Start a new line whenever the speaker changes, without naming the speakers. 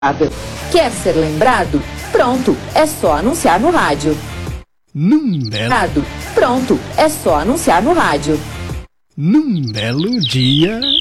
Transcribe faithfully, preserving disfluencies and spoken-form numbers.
Quer ser lembrado? Pronto, é só anunciar no rádio.
Num belo...
Pronto, é só anunciar no rádio.
Num belo dia...